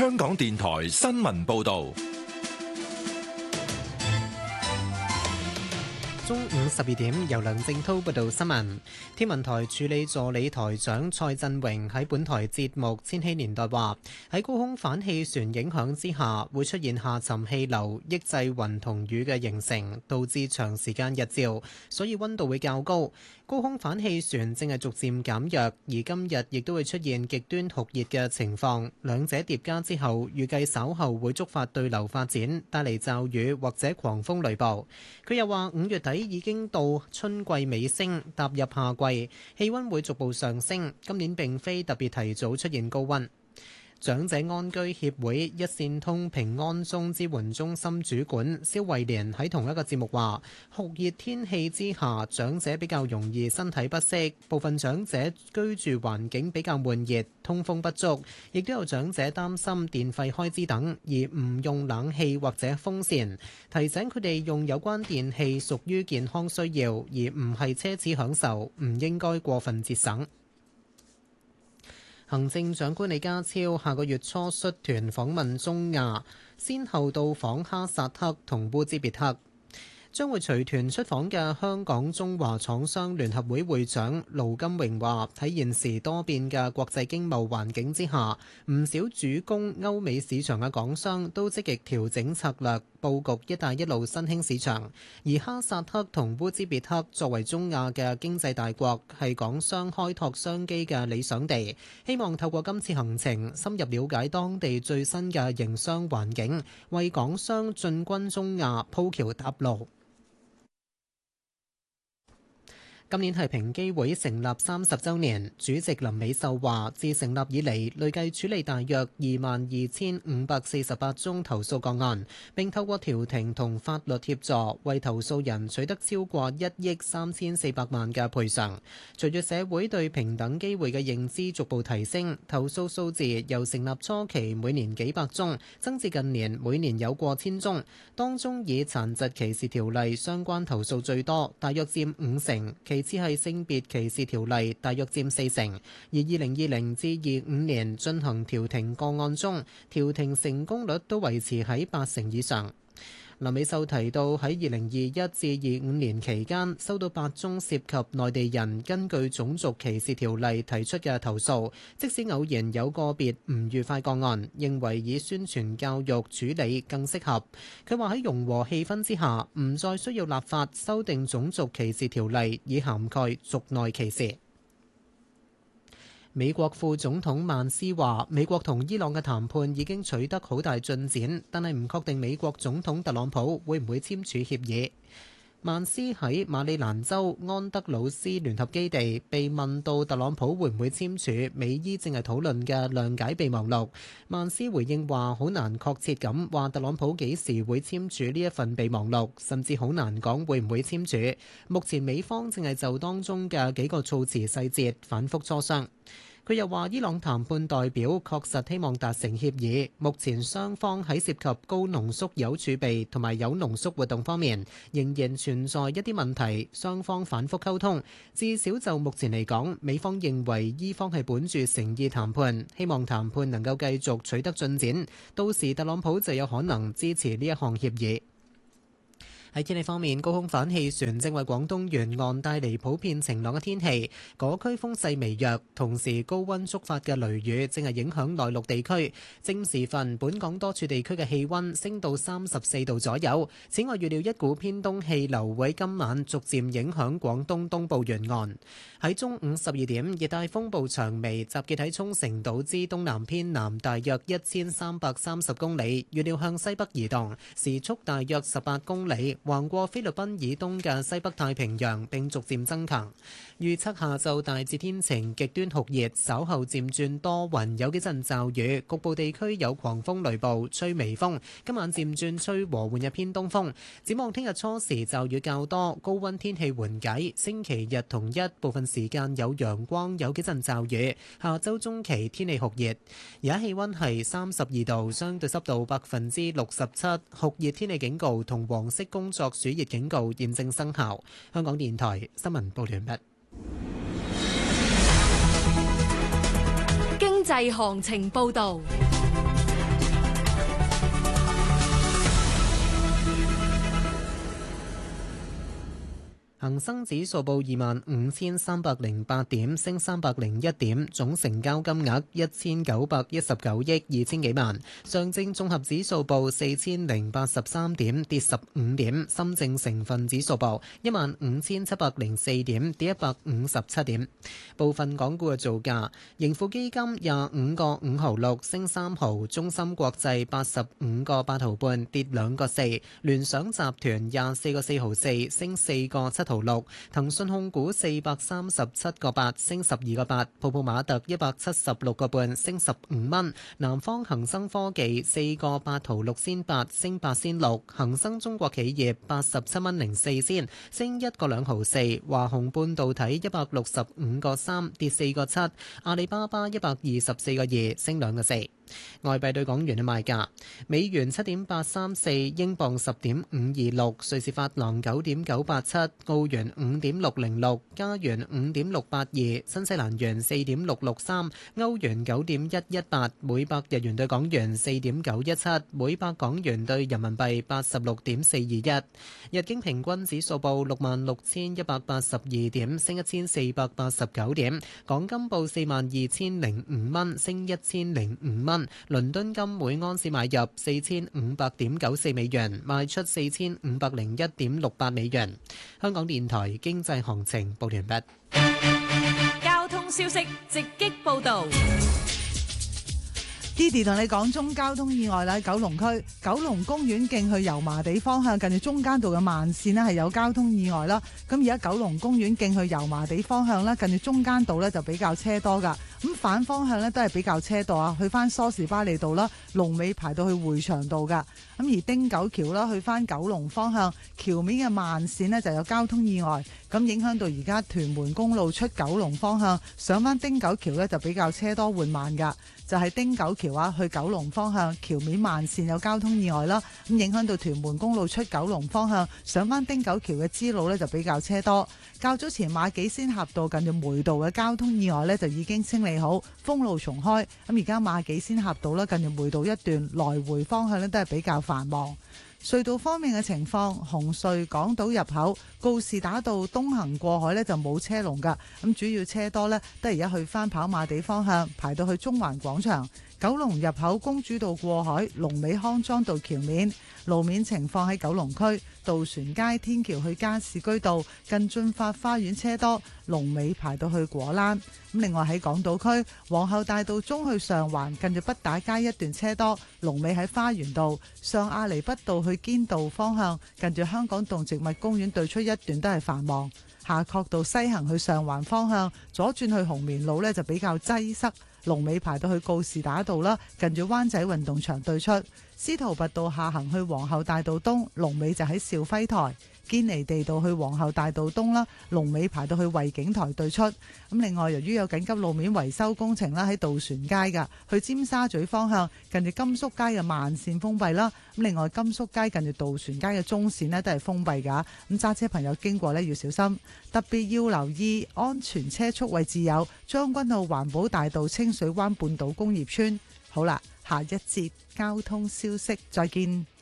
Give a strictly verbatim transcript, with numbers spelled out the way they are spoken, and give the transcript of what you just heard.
香港電台新聞報道。 中午十二點，由梁正濤報道新聞。天文台助理助理台長蔡振榮喺本台節目《千禧年代》話：喺高空反氣旋影響之下，會出現下沉氣流，抑制雲同雨嘅形成，導致長時間日照，所以溫度會較高。高空反氣旋正係逐漸減弱，而今日亦都會出現極端酷熱嘅情況，兩者疊加之後，預計稍後會觸發對流發展，帶嚟驟雨或者狂風雷暴。佢又話：五月底已經到春季尾聲，踏入夏季，氣溫會逐步上升。今年並非特別提早出現高溫。長者安居協會一線通平安鐘支援中心主管蕭慧蓮喺同一個節目話：酷熱天氣之下，長者比較容易身體不適，部分長者居住環境比較悶熱，通風不足，亦都有長者擔心電費開支等，而唔用冷氣或者風扇。提醒佢哋用有關電器屬於健康需要，而唔係奢侈享受，唔應該過分節省。行政長官李家超下個月初率團訪問中亞，先後到訪哈薩克同烏茲別克。將會隨團出訪嘅香港中華廠商聯合會會長盧金榮話：喺現時多變嘅國際經貿環境之下，唔少主攻歐美市場嘅港商都積極調整策略，佈局一帶一路新興市場。而哈薩克同烏茲別克作為中亞嘅經濟大國，係港商開拓商機嘅理想地。希望透過今次行程，深入了解當地最新嘅營商環境，為港商進軍中亞鋪橋搭路。今年係平機會成立三十週年，主席林美秀話：自成立以嚟，累計處理大約二萬二千五百四十八宗投訴個案，並透過調停同法律協助，為投訴人取得超過一億三千四百萬嘅賠償。隨住社會對平等機會嘅認知逐步提升，投訴數字由成立初期每年幾百宗，增至近年每年有過千宗。當中以殘疾歧視條例相關投訴最多，大約佔五成。其次係性別歧視條例，大約佔四成。而二零二零至二五年進行調停個案中，調停成功率都維持喺八成以上。林美秀提到，喺二零二一至二五年期間，收到八宗涉及內地人根據種族歧視條例提出嘅投訴，即使偶然有個別唔愉快個案，認為以宣傳教育處理更適合。佢話喺融和氣氛之下，唔再需要立法修訂種族歧視條例，以涵蓋族內歧視。美國副總統曼斯話：美國同伊朗嘅談判已經取得好大進展，但係唔確定美國總統特朗普會唔會簽署協議。曼斯喺馬里蘭州安德魯斯聯合基地被問到特朗普會唔會簽署美伊正係討論嘅諒解備忘錄，曼斯回應話：好難確切咁話特朗普幾時會簽署呢一份備忘錄，甚至好難講會唔會簽署。目前美方正係就當中嘅幾個措辭細節反覆磋商。佢又話：伊朗談判代表確實希望達成協議，目前雙方喺涉及高濃縮鈾儲備同埋鈾濃縮活動方面，仍然存在一啲問題，雙方反覆溝通。至少就目前嚟講，美方認為伊方係本住誠意談判，希望談判能夠繼續取得進展，到時特朗普就有可能支持呢一項協議。喺天氣方面，高空反氣旋正為廣東沿岸帶嚟普遍晴朗嘅天氣，嗰區風勢微弱，同時高溫觸發嘅雷雨正係影響內陸地區。正時分，本港多處地區嘅氣溫升到三十四度左右。此外，預料一股偏東氣流會今晚逐漸影響廣東東部沿岸。喺中午十二點，熱帶風暴長眉集結喺沖繩島之東南偏南大約一千三百三十公里，預料向西北移動，時速大約十八公里，橫過菲律賓以東嘅西北太平洋，並逐漸增強。預測下晝大致天晴，極端酷熱，稍後漸轉多雲，有幾陣驟雨，局部地區有狂風雷暴，吹微風。今晚漸轉吹和緩日偏東風。展望聽日初時驟雨較多，高溫天氣緩解。星期日同一部分時間有陽光，有幾陣驟雨。下週中期天氣酷熱，而家氣溫係三十二度，相對濕度百分之六十七，酷熱天氣警告同黃色工作暑熱警告現正生效。香港電台新聞報完畢。 經濟行情報道。 恒生指數報二萬五千三百零八點，升三百零一點，總成交金額一千九百一十九億二千幾萬。上證綜合指數報四千零八十三點，跌十五點。深證成分指數報一萬五千七百零四點，跌一百五十七點。部分港股嘅造價：盈富基金廿五個五毫六，升三毫；中芯國際八十五個八毫半，跌兩個四；聯想集團廿四個四毫四，升四個七毫六，騰訊控股四百三十七個八，升十二個八，泡泡瑪特一百七十六個半，升十五蚊，南方恒生科技四個八毫六仙八，升八仙六，恒生中國企業八十七蚊零四仙，升一個兩毫四，華虹半導體一百六十五個三，跌四個七，阿里巴巴一百二十四個二，升兩個四。外幣對港元嘅賣價：美元七點八三四，英鎊十點五二六，瑞士法郎九點九八七，澳元五點六零六，加元五點六八二，新西蘭元四點六六三，歐元九點一一八，每百日元對港元四點九一七，每百港元對人民幣八十六點四二一。日經平均指數報六萬六千一百八十二點，升一千四百八十九點。港金報四萬二千零五蚊，升一千零五蚊。倫敦金每安士買入四千五百點九四美元，賣出四千五百零一點六八美元。香港電台經濟行情報完畢。 交通消息直擊報道。 Didi 同你講中交通意外啦，九龍區九龍公園徑去油麻地方向，近住中間道嘅慢線呢係有交通意外啦。咁而家九龍公園徑去油麻地方向啦，近住中間道呢就比較車多噶。咁反方向呢都係比較車多啊，去翻梳士巴利道啦，龍尾排到去匯祥道噶。咁而汀九橋啦，去翻九龍方向橋面嘅慢線呢就有交通意外，咁影響到而家屯門公路出九龍方向上翻汀九橋呢就比較車多緩慢噶。就係汀九橋啊，去九龍方向橋面慢線有交通意外啦，咁影響到屯門公路出九龍方向上翻汀九橋嘅支路呢就比較車多。較早前馬己仙峽道近住梅道嘅交通意外呢就已經清理好，封路重開。咁而家馬己仙峽道啦，近住梅道一段來回方向呢都係比較繁忙。隧道方面嘅情況，紅隧港島入口告士打道東行過海呢就冇車龍㗎，咁主要車多呢都係而家去返跑馬地方向，排到去中環廣場。九龍入口公主道過海，龍尾康莊道橋面。路面情況喺九龍區渡船街天橋去加士居道近駿發花園車多，龍尾排到去果欄。咁另外喺港島區皇后大道中去上環近住畢打街一段車多，龍尾喺花園道。上亞厘畢道去堅道方向近住香港動植物公園對出一段都係繁忙。夏慤道西行去上環方向左轉去紅棉路呢就比較擠塞，龍尾排到去告士打道啦，近住灣仔運動場對出。司徒拔道下行去皇后大道東，龍尾就喺肇輝台。堅尼地道去皇后大道東啦，龍尾排到去惠景台對出。咁另外由於有緊急路面維修工程啦，喺渡船街噶去尖沙咀方向近住甘肅街嘅慢線封閉啦。咁另外甘肅街近住渡船街嘅中線呢都係封閉噶，咁揸車朋友經過呢要小心，特別要留意安全車速位置有將軍澳環保大道清水灣半島工業村。好啦，下一節交通消息再見。